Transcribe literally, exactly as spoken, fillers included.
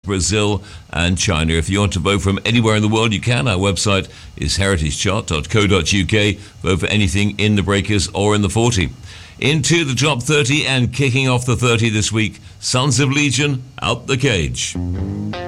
Brazil and China. If you want to vote from anywhere in the world, you can. Our website is heritage chart dot co dot uk. Vote for anything in the breakers or in the forty. Into the top thirty and kicking off the thirty this week, Sons of Legion, Out the Cage.